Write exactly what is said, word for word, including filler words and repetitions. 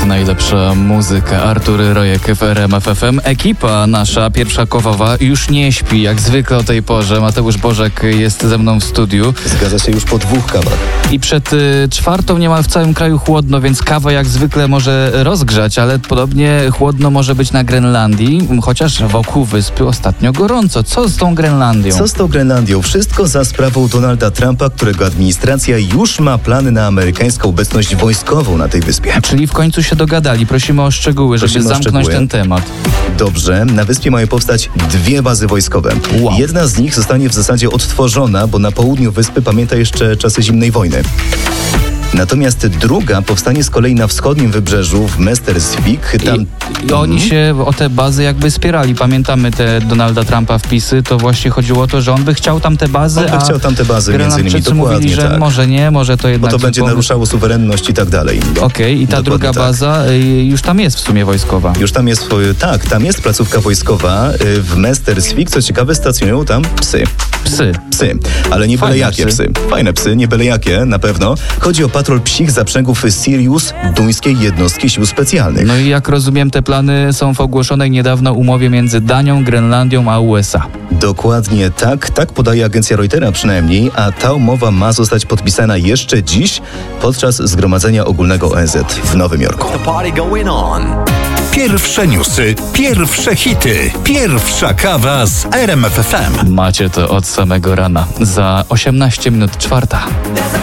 najlepsza muzyka. Artur Rojek w R M F F M. Ekipa nasza pierwszakowowa już nie śpi, jak zwykle o tej porze. Mateusz Bożek jest ze mną w studiu. Zgadza się, już po dwóch kawach. I przed y, czwartą niemal w całym kraju chłodno, więc kawa jak zwykle może rozgrzać, ale podobnie chłodno może być na Grenlandii, chociaż wokół wyspy ostatnio gorąco. Co z tą Grenlandią? Co z tą Grenlandią? Wszystko za sprawą Donalda Trumpa, którego administracja już ma plany na amerykańską obecność wojskową na tej wyspie. Czyli w końcu się dogadali. Prosimy o szczegóły, żeby Prosimy o zamknąć szczegóły. ten temat. Dobrze, na wyspie mają powstać dwie bazy wojskowe. Wow. Jedna z nich zostanie w zasadzie odtworzona, bo na południu wyspy pamięta jeszcze czasy zimnej wojny. Natomiast druga powstanie z kolei na wschodnim wybrzeżu w Mestersvik. Tam... I, I oni się o te bazy jakby spierali. Pamiętamy te Donalda Trumpa wpisy. To właśnie chodziło o to, że on by chciał tam te bazy, On by a chciał tam te bazy między innymi, Grenlandczycy dokładnie mówili, że tak. może nie, może to Bo jednak... to będzie pomysł. naruszało suwerenność i tak dalej. Okej, okay, i ta Dokładnie druga tak. baza y, już tam jest w sumie wojskowa. Już tam jest, tak, tam jest placówka wojskowa y, w Mestersvik. Co ciekawe, stacjonują tam psy. Psy. Psy, ale nie byle Fajne jakie psy. psy. Fajne psy, nie byle jakie, na pewno. Chodzi o patrol psich zaprzęgów Sirius, duńskiej jednostki sił specjalnych. No i jak rozumiem, te plany są w ogłoszonej niedawno umowie między Danią, Grenlandią a U S A. Dokładnie tak, tak podaje agencja Reutera przynajmniej, a ta umowa ma zostać podpisana jeszcze dziś podczas Zgromadzenia Ogólnego O N Z w Nowym Jorku. Pierwsze newsy, pierwsze hity, pierwsza kawa z R M F F M. Macie to od samego rana. Za osiemnaście minut czwarta.